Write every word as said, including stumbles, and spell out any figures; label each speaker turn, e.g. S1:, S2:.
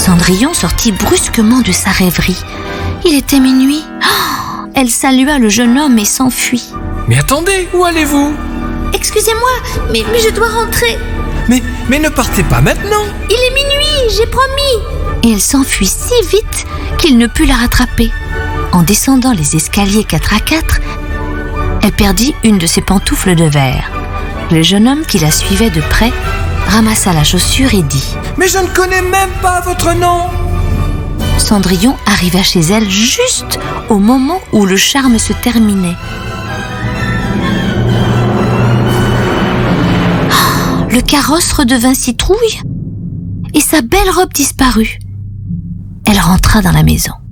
S1: Cendrillon sortit brusquement de sa rêverie. Il était minuit. Oh, elle salua le jeune homme et s'enfuit.
S2: Mais attendez, où allez-vous ?
S1: Excusez-moi, mais, mais je dois rentrer.
S2: Mais, mais ne partez pas maintenant.
S1: Il est minuit, j'ai promis. Et elle s'enfuit si vite qu'il ne put la rattraper. En descendant les escaliers quatre à quatre, elle perdit une de ses pantoufles de verre. Le jeune homme qui la suivait de près ramassa la chaussure et dit «
S2: Mais je ne connais même pas votre nom !»
S1: Cendrillon arriva chez elle juste au moment où le charme se terminait. Oh, le carrosse redevint citrouille et sa belle robe disparut. Elle rentra dans la maison.